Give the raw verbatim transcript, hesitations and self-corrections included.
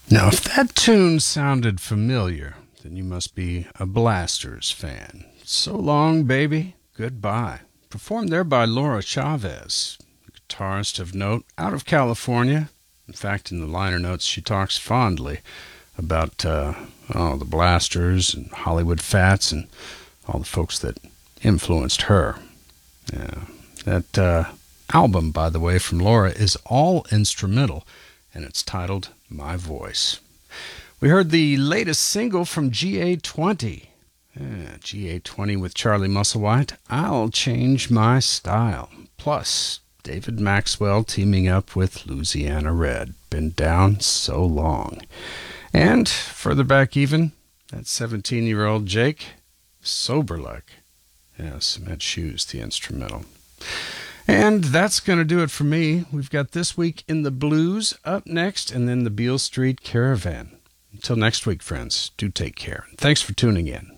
Now, if that tune sounded familiar, then you must be a Blasters fan. So long, baby, goodbye. Performed there by Laura Chavez, a guitarist of note out of California. In fact, in the liner notes, she talks fondly about uh, oh, the Blasters and Hollywood Fats and all the folks that influenced her. Yeah, that uh, album, by the way, from Laura is all instrumental, and it's titled My Voice. We heard the latest single from G A twenty. Yeah, G A twenty with Charlie Musselwhite, I'll Change My Style. Plus, David Maxwell teaming up with Louisiana Red, Been Down So Long. And further back even, that seventeen-year-old Jake, Sober Like. Yeah, Cement Shoes, the instrumental. And that's going to do it for me. We've got This Week in the Blues up next, and then the Beale Street Caravan. Until next week, friends, do take care. Thanks for tuning in.